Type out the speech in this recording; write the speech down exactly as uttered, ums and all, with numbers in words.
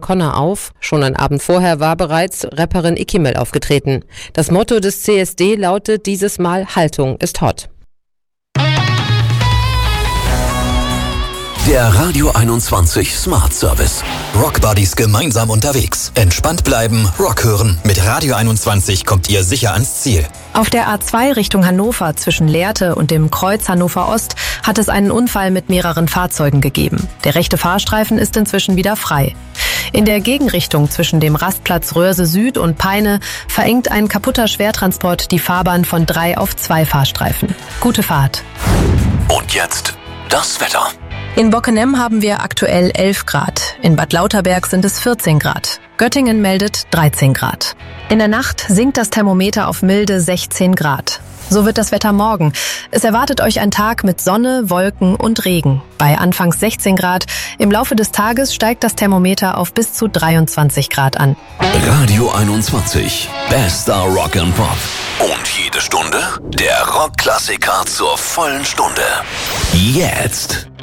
Connor auf. Schon einen Abend vorher war bereits Rapperin Ikimel aufgetreten. Das Motto des C S D lautet dieses Mal: Haltung ist hot. Der Radio einundzwanzig Smart Service. Rock Buddies gemeinsam unterwegs. Entspannt bleiben, Rock hören. Mit Radio einundzwanzig kommt ihr sicher ans Ziel. Auf der A zwei Richtung Hannover zwischen Lehrte und dem Kreuz Hannover Ost hat es einen Unfall mit mehreren Fahrzeugen gegeben. Der rechte Fahrstreifen ist inzwischen wieder frei. In der Gegenrichtung zwischen dem Rastplatz Röhrse Süd und Peine verengt ein kaputter Schwertransport die Fahrbahn von drei auf zwei Fahrstreifen. Gute Fahrt. Und jetzt das Wetter. In Bockenem haben wir aktuell elf Grad. In Bad Lauterberg sind es vierzehn Grad. Göttingen meldet dreizehn Grad. In der Nacht sinkt das Thermometer auf milde sechzehn Grad. So wird das Wetter morgen. Es erwartet euch ein Tag mit Sonne, Wolken und Regen. Bei anfangs sechzehn Grad. Im Laufe des Tages steigt das Thermometer auf bis zu dreiundzwanzig Grad an. Radio einundzwanzig. Bester Rock and Pop. Und jede Stunde der Rockklassiker zur vollen Stunde. Jetzt.